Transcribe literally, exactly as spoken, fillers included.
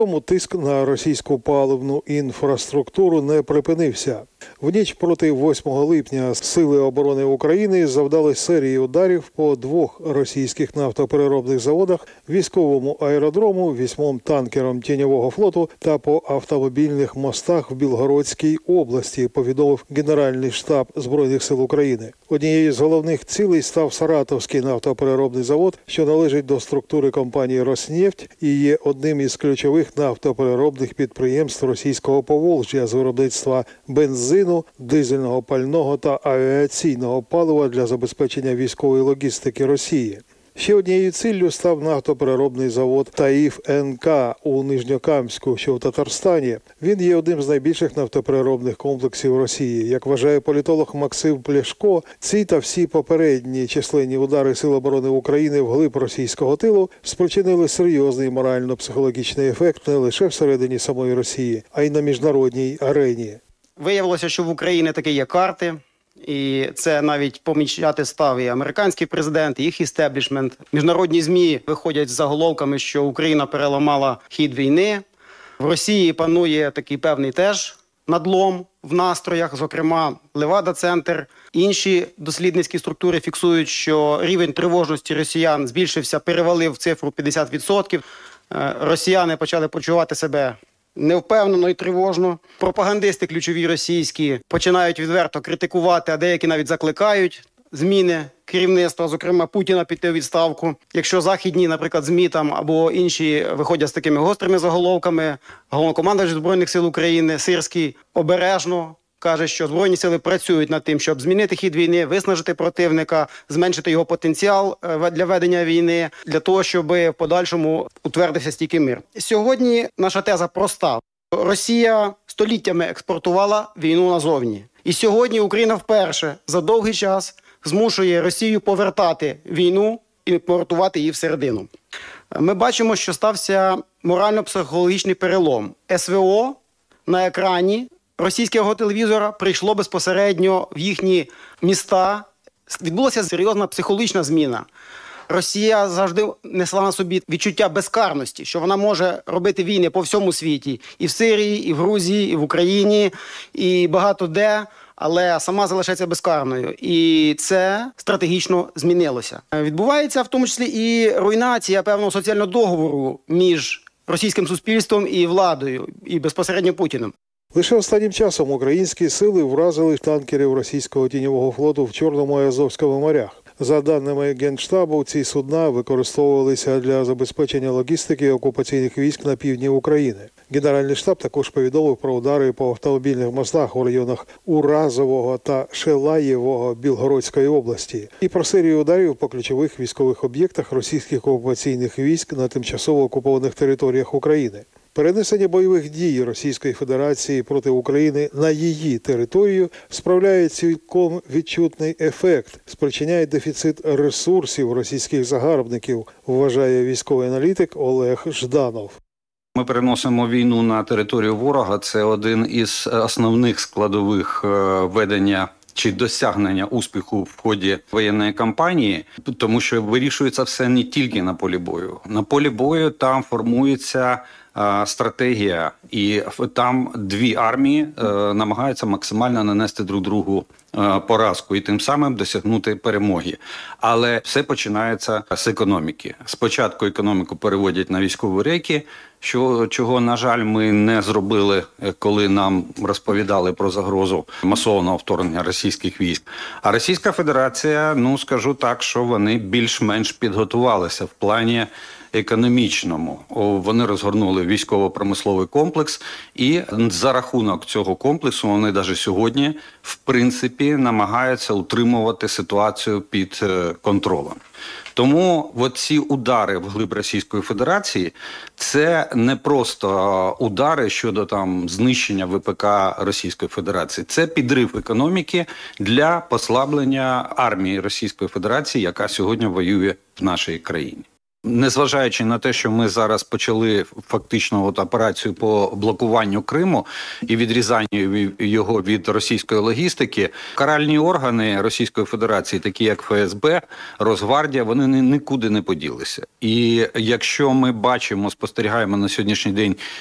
Тому тиск на російську паливну інфраструктуру не припинився. В ніч проти восьмого липня Сили оборони України завдали серії ударів по двох російських нафтопереробних заводах, військовому аеродрому, вісьмом танкерам тіньового флоту та по автомобільних мостах в Білгородській області, повідомив Генеральний штаб Збройних сил України. Однією з головних цілей став Саратовський нафтопереробний завод, що належить до структури компанії «Роснефть» і є одним із ключових нафтопереробних підприємств російського Поволжя з виробництва бензину, дизельного пального та авіаційного палива для забезпечення військової логістики Росії. Ще однією ціллю став нафтопереробний завод «Таїф-Ен Ка» у Нижньокамську, що в Татарстані. Він є одним з найбільших нафтопереробних комплексів Росії. Як вважає політолог Максим Плешко, ці та всі попередні численні удари Сил оборони України вглиб російського тилу спричинили серйозний морально-психологічний ефект не лише всередині самої Росії, а й на міжнародній арені. Виявилося, що в Україні таки є карти. І це навіть помічати став і американський президент, і їх істеблішмент. Міжнародні ЗМІ виходять з заголовками, що Україна переламала хід війни. В Росії панує такий певний теж надлом в настроях, зокрема Левада-центр. Інші дослідницькі структури фіксують, що рівень тривожності росіян збільшився, перевалив цифру п'ятдесят відсотків. Росіяни почали почувати себе невпевнено і тривожно. Пропагандисти ключові російські починають відверто критикувати, а деякі навіть закликають зміни керівництва, зокрема Путіна, піти у відставку. Якщо західні, наприклад, ЗМІ там або інші виходять з такими гострими заголовками, головнокомандувач Збройних сил України Сирський обережно каже, що Збройні сили працюють над тим, щоб змінити хід війни, виснажити противника, зменшити його потенціал для ведення війни, для того, щоб в подальшому утвердився стійкий мир. Сьогодні наша теза проста. Росія століттями експортувала війну назовні. І сьогодні Україна вперше за довгий час змушує Росію повертати війну і повертувати її всередину. Ми бачимо, що стався морально-психологічний перелом. ес ве о на екрані російського телевізора прийшло безпосередньо в їхні міста. Відбулася серйозна психологічна зміна. Росія завжди несла на собі відчуття безкарності, що вона може робити війни по всьому світі. І в Сирії, і в Грузії, і в Україні, і багато де, але сама залишається безкарною. І це стратегічно змінилося. Відбувається в тому числі і руйнація певного соціального договору між російським суспільством і владою, і безпосередньо Путіним. Лише останнім часом українські сили вразили танкерів російського тіньового флоту в Чорному і Азовському морях. За даними Генштабу, ці судна використовувалися для забезпечення логістики окупаційних військ на півдні України. Генеральний штаб також повідомив про удари по автомобільних мостах у районах Уразового та Шелаєвого Білгородської області і про серію ударів по ключових військових об'єктах російських окупаційних військ на тимчасово окупованих територіях України. Перенесення бойових дій Російської Федерації проти України на її територію справляє цілком відчутний ефект, спричиняє дефіцит ресурсів російських загарбників, вважає військовий аналітик Олег Жданов. Ми переносимо війну на територію ворога. Це один із основних складових ведення чи досягнення успіху в ході воєнної кампанії, тому що вирішується все не тільки на полі бою. На полі бою там формується а, стратегія, і там дві армії а, намагаються максимально нанести друг другу а, поразку і тим самим досягнути перемоги. Але все починається з економіки. Спочатку економіку переводять на військові рейки, що, чого, на жаль, ми не зробили, коли нам розповідали про загрозу масованого вторгнення російських військ. А Російська Федерація, ну, скажу так, що вони більш-менш підготувалися в плані економічному. Вони розгорнули військово-промисловий комплекс, і за рахунок цього комплексу вони навіть сьогодні, в принципі, намагаються утримувати ситуацію під контролем. Тому ці удари вглиб Російської Федерації – це не просто удари щодо там знищення ве пе ка Російської Федерації. Це підрив економіки для послаблення армії Російської Федерації, яка сьогодні воює в нашій країні. Незважаючи на те, що ми зараз почали фактично от операцію по блокуванню Криму і відрізанню його від російської логістики, каральні органи Російської Федерації, такі як Ф С Б, Росгвардія, вони нікуди не поділися. І якщо ми бачимо, спостерігаємо на сьогоднішній день